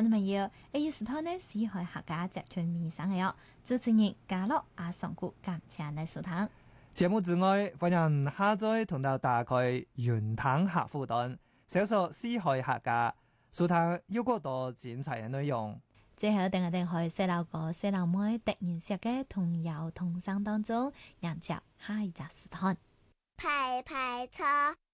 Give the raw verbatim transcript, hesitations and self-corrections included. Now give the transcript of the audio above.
聽眾朋友，呢一時段呢是海客家集團面上嘅哦，主持人嘉樂阿上古感謝你收聽。 節目之外，歡迎下載同到打開雲談客戶端，搜索四海客家，收聽有更多精彩嘅內容。 最後，定係定去細路哥、細路妹突然食嘅童謠童聲當中，迎接下一集時段。 排排坐。